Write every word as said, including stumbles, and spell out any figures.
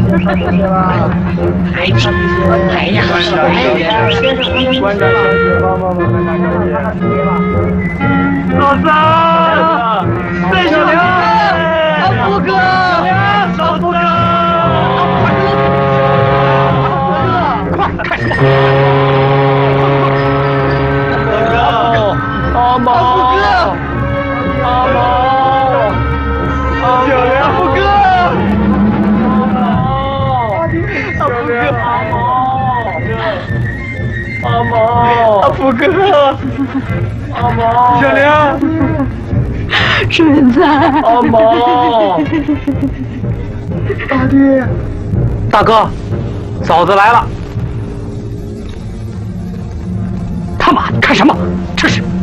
哎呀，哎呀， 关着小姐，帮帮忙，老三，带小梁，阿福哥，阿福哥，快看什么？阿毛，阿福哥，阿毛，小梁，阿福哥，阿福哥，阿毛，阿福哥，阿毛，小梁， 顺子， 阿毛，大弟，大哥，嫂子来了。他妈，看什么？这是。